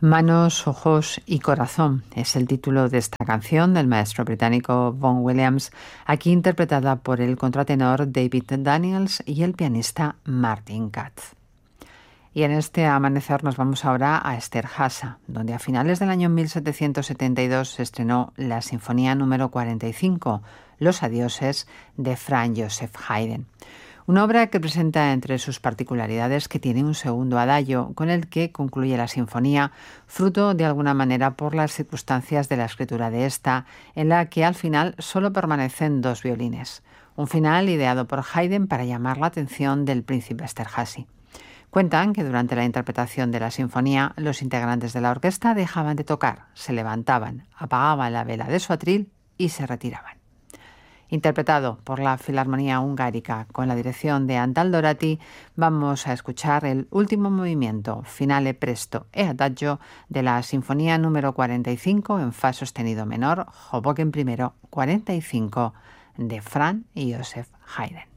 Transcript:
Manos, ojos y corazón es el título de esta canción del maestro británico Vaughan Williams, aquí interpretada por el contratenor David Daniels y el pianista Martin Katz. Y en este amanecer nos vamos ahora a Esterházy, donde a finales del año 1772 se estrenó la Sinfonía número 45, Los Adioses, de Franz Joseph Haydn. Una obra que presenta entre sus particularidades que tiene un segundo adagio con el que concluye la sinfonía, fruto de alguna manera por las circunstancias de la escritura de esta, en la que al final solo permanecen dos violines. Un final ideado por Haydn para llamar la atención del príncipe Esterházy. Cuentan que durante la interpretación de la sinfonía, los integrantes de la orquesta dejaban de tocar, se levantaban, apagaban la vela de su atril y se retiraban. Interpretado por la Filarmonía Hungárica con la dirección de Antal Dorati, vamos a escuchar el último movimiento, Finale Presto e Adagio, de la Sinfonía número 45 en Fa sostenido menor, Hoboken I 45, de Franz Joseph Haydn.